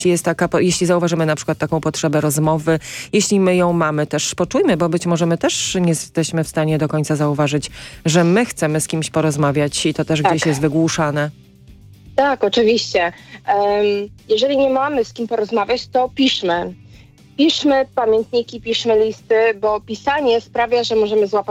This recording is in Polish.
jest jeśli zauważymy na przykład taką potrzebę rozmowy, jeśli my ją mamy, też poczujmy, bo być może my też nie jesteśmy w stanie do końca zauważyć, że my chcemy z kimś porozmawiać i to też gdzieś jest wygłuszane. Tak, oczywiście. Jeżeli nie mamy z kim porozmawiać, to piszmy. Piszmy pamiętniki, piszmy listy, bo pisanie sprawia, że możemy złapać